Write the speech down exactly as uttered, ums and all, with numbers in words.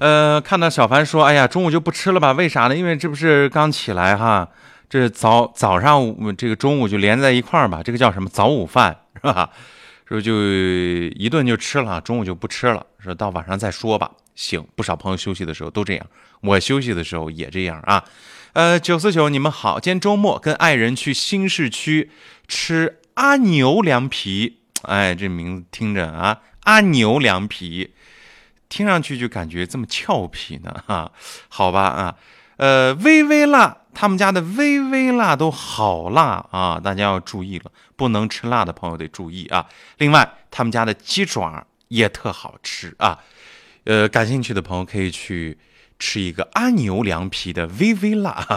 呃，看到小凡说，哎呀，中午就不吃了吧？为啥呢？因为这不是刚起来哈，这早早上这个中午就连在一块儿吧，这个叫什么早午饭是吧？说就一顿就吃了，中午就不吃了，说到晚上再说吧。行，不少朋友休息的时候都这样，我休息的时候也这样啊。呃，九四九，你们好，今天周末跟爱人去新市区吃阿牛凉皮，哎，这名字听着啊，阿牛凉皮。听上去就感觉这么俏皮呢，哈，好吧啊，呃，微微辣，他们家的微微辣都好辣啊，大家要注意了，不能吃辣的朋友得注意啊。另外，他们家的鸡爪也特好吃啊，呃，感兴趣的朋友可以去吃一个阿牛凉皮的微微辣。